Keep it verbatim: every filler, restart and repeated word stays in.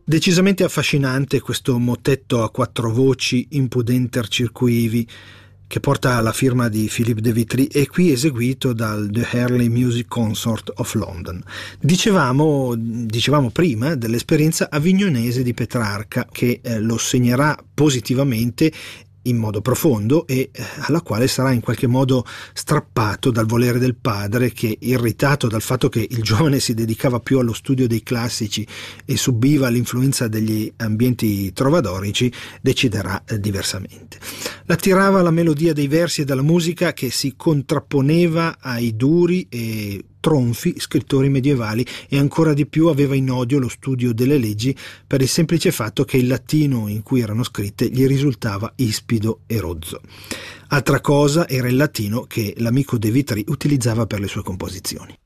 Decisamente affascinante questo motetto a quattro voci Impudenter circuivi che porta la firma di Philippe de Vitry e qui eseguito dal The Early Music Consort of London. Dicevamo, dicevamo prima dell'esperienza avignonese di Petrarca che eh, lo segnerà positivamente in modo profondo e alla quale sarà in qualche modo strappato dal volere del padre che, irritato dal fatto che il giovane si dedicava più allo studio dei classici e subiva l'influenza degli ambienti trovadorici, deciderà diversamente. L'attirava la melodia dei versi e della musica che si contrapponeva ai duri e tronfi scrittori medievali e ancora di più aveva in odio lo studio delle leggi per il semplice fatto che il latino in cui erano scritte gli risultava ispido e rozzo. Altra cosa era il latino che l'amico de Vitry utilizzava per le sue composizioni.